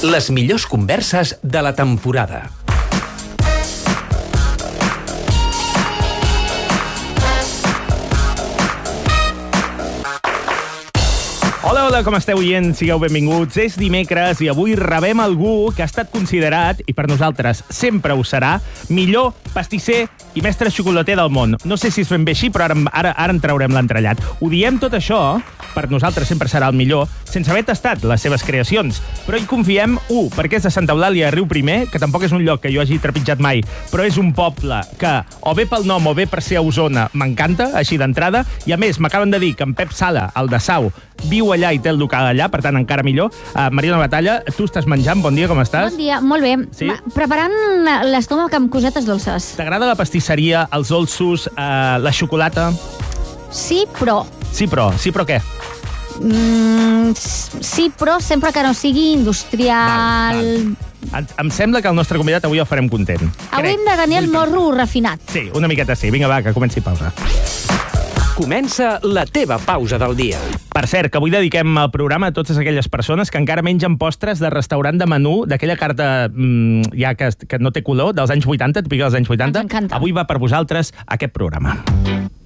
Les millors converses de la temporada. Hola, com esteu, oients? Sigueu benvinguts. És dimecres i avui rebem algú que ha estat considerat, i per nosaltres sempre ho serà, millor pastisser i mestre xocolater del món. No sé si és ben bé així, però ara en traurem l'entrellat. Ho diem tot això, per nosaltres sempre serà el millor, sense haver tastat les seves creacions. Però hi confiem, perquè és de Santa Eulàlia, Riu Primer, que tampoc és un lloc que jo hagi trepitjat mai, però és un poble que, o bé pel nom o bé per ser a Osona, m'encanta, així d'entrada, i a més m'acaben de dir que en Pep Sala, el de Sau, viu allà i té el local allà, per tant, encara millor. Mariona Batalla, tu estàs menjant, bon dia, com estàs? Bon dia, molt bé. Sí? Preparant l'estómac amb cosetes dolces. T'agrada la pastisseria, els dolços, la xocolata? Sí, però... Sí, però què? Sí, però sempre que no sigui industrial... Val. Em sembla que el nostre convidat avui el farem content. Avui hem de tenir el morro refinat. Sí, una miqueta sí. Vinga, va, que comenci pausa. Comença la teva pausa del dia. Per cert, que avui dediquem el programa a totes aquelles persones que encara mengen postres de restaurant de menú, d'aquella carta ja que no té color, dels anys 80, típica dels anys 80. Ens encanta. Avui va per vosaltres aquest programa.